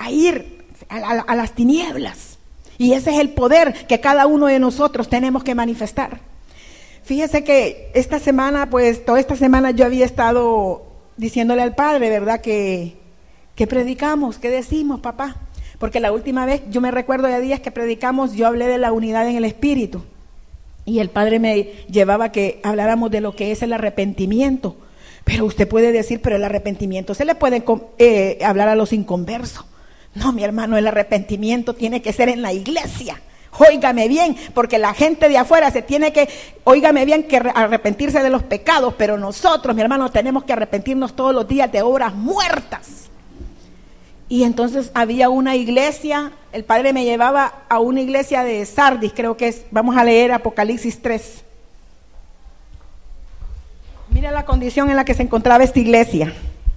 a ir a las tinieblas. Y ese es el poder que cada uno de nosotros tenemos que manifestar. Fíjese que esta semana, pues toda esta semana yo había estado diciéndole al Padre, ¿verdad? Que predicamos, ¿qué decimos, papá? Porque la última vez, yo me recuerdo de días que predicamos, yo hablé de la unidad en el Espíritu. Y el Padre me llevaba a que habláramos de lo que es el arrepentimiento. Pero usted puede decir, pero el arrepentimiento se le puede hablar a los inconversos. No, mi hermano, el arrepentimiento tiene que ser en la iglesia. Óigame bien, porque la gente de afuera se tiene que, óigame bien, que arrepentirse de los pecados, pero nosotros, mi hermano, tenemos que arrepentirnos todos los días de obras muertas. Y entonces había una iglesia, el Padre me llevaba a una iglesia de Sardis, creo que es, vamos a leer Apocalipsis 3. Mira la condición en la que se encontraba esta iglesia.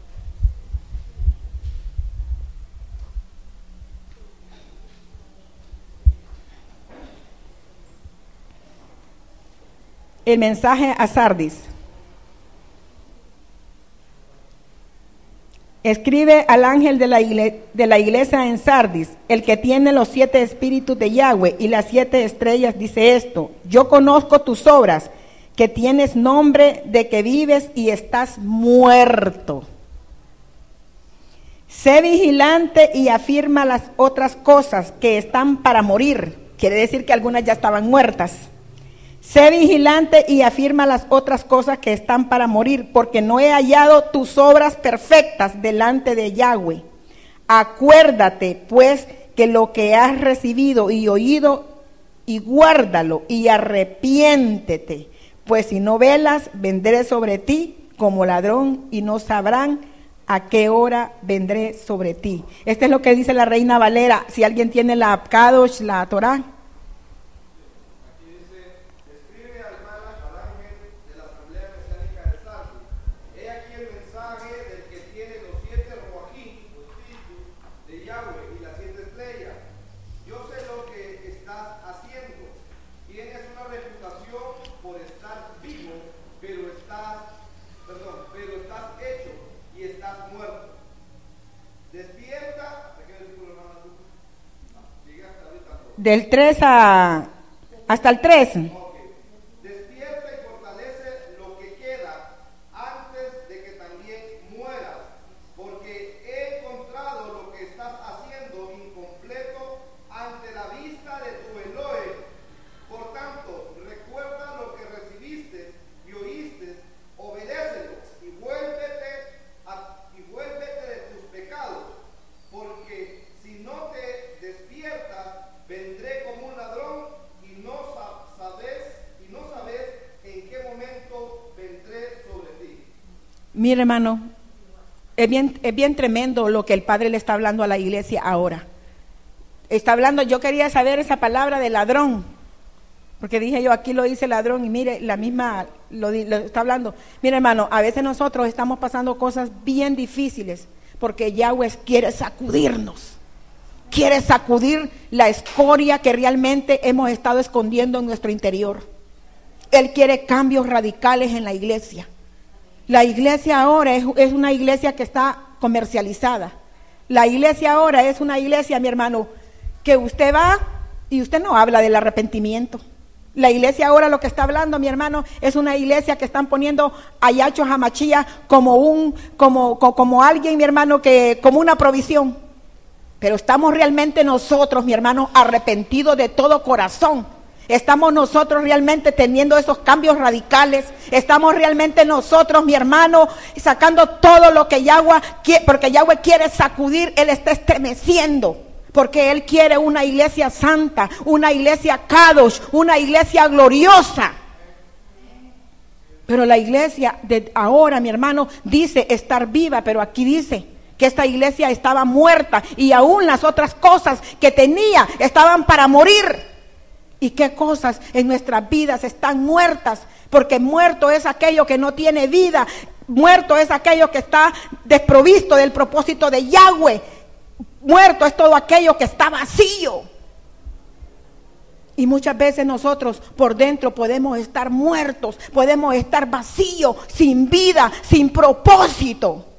El mensaje a Sardis. Escribe al ángel de la iglesia en Sardis, el que tiene los 7 espíritus de Yahweh y las 7 estrellas, dice esto: yo conozco tus obras, que tienes nombre de que vives y estás muerto. Sé vigilante y afirma las otras cosas que están para morir. Quiere decir que algunas ya estaban muertas. Sé vigilante y afirma las otras cosas que están para morir, porque no he hallado tus obras perfectas delante de Yahweh. Acuérdate, pues, que lo que has recibido y oído, y guárdalo, y arrepiéntete. Pues si no velas, vendré sobre ti como ladrón, y no sabrán a qué hora vendré sobre ti. Esto es lo que dice la Reina Valera. Si alguien tiene la Kadosh, la Torá. Del 3 hasta el 3. Despierta y fortalece lo que queda antes de que también mueras, porque he encontrado lo que estás haciendo incompleto ante la vista de tu Elohim. Por tanto, recuerda lo que recibiste y oíste, obedécelo y vuélvete de tus pecados, porque si no te despiertas, vendré como un ladrón y no sabes en qué momento vendré sobre ti. Mire, hermano, es bien tremendo lo que el Padre le está hablando a la iglesia ahora. Está hablando, yo quería saber esa palabra de ladrón, porque dije yo, aquí lo dice ladrón, y mire, la misma lo está hablando. Mire, hermano, a veces nosotros estamos pasando cosas bien difíciles, porque Yahweh quiere sacudirnos. Quiere sacudir la escoria que realmente hemos estado escondiendo en nuestro interior. Él quiere cambios radicales en la iglesia. La iglesia ahora es una iglesia que está comercializada. La iglesia ahora es una iglesia, mi hermano, que usted va y usted no habla del arrepentimiento. La iglesia ahora lo que está hablando, mi hermano, es una iglesia que están poniendo a Yahshua HaMashiach como alguien, mi hermano, que como una provisión. Pero estamos realmente nosotros, mi hermano, arrepentidos de todo corazón. Estamos nosotros realmente teniendo esos cambios radicales. Estamos realmente nosotros, mi hermano, sacando todo lo que Yahweh quiere, porque Yahweh quiere sacudir. Él está estremeciendo, porque Él quiere una iglesia santa, una iglesia Kadosh, una iglesia gloriosa. Pero la iglesia de ahora, mi hermano, dice estar viva, pero aquí dice que esta iglesia estaba muerta y aún las otras cosas que tenía estaban para morir. ¿Y qué cosas en nuestras vidas están muertas? Porque muerto es aquello que no tiene vida, muerto es aquello que está desprovisto del propósito de Yahweh, muerto es todo aquello que está vacío. Y muchas veces nosotros por dentro podemos estar muertos, podemos estar vacíos, sin vida, sin propósito.